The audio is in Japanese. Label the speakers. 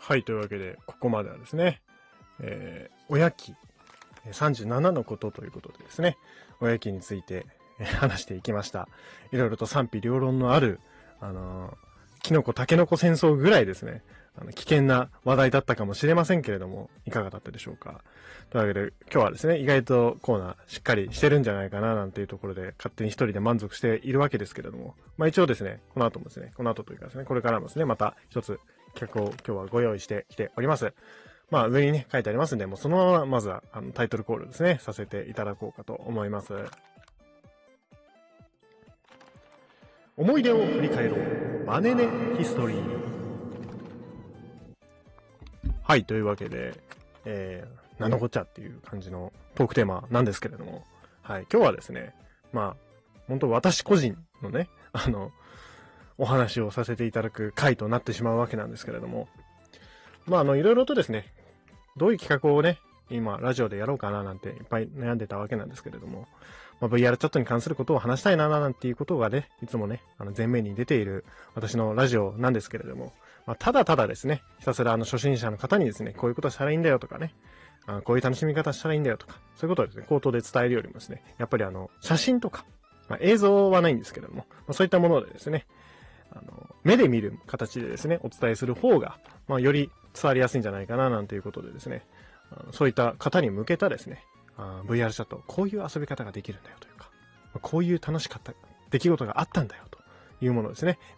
Speaker 1: はい、というわけで、ここまではですね、おやき37のことということでですね、おやきについて話していきました。いろいろと賛否両論のある、キノコタケノコ戦争ぐらいですね、危険な話題だったかもしれませんけれども、いかがだったでしょうか。というわけで、今日はですね、意外とコーナーしっかりしてるんじゃないかななんていうところで、勝手に一人で満足しているわけですけれども、まあ一応ですね、この後もですね、この後というかですね、これからもですね、また一つ企画を今日はご用意してきております。まあ上にね、書いてありますんで、もうそのまままずはタイトルコールですね、させていただこうかと思います。思い出を振り返ろう。マネネヒストリー。はい、というわけで、なんのこっちゃっていう感じのトークテーマなんですけれども、はい、今日はですね、まあ、本当私個人のね、お話をさせていただく回となってしまうわけなんですけれども、まあ、いろいろとですね、どういう企画をね、今、ラジオでやろうかななんていっぱい悩んでたわけなんですけれども、まあ、VR チャットに関することを話したいななんていうことがね、いつもね、前面に出ている私のラジオなんですけれども、まあ、ただただですね、ひたすら初心者の方にですね、こういうことしたらいいんだよとかね、こういう楽しみ方したらいいんだよとか、そういうことをですね、口頭で伝えるよりもですね、やっぱり写真とか、まあ、映像はないんですけれども、まあ、そういったものでですね、目で見る形でですね、お伝えする方が、まあ、より伝わりやすいんじゃないかななんていうことでですね、そういった方に向けたですね、VR チャット、こういう遊び方ができるんだよというか、こういう楽しかった出来事があったんだよというものをですね、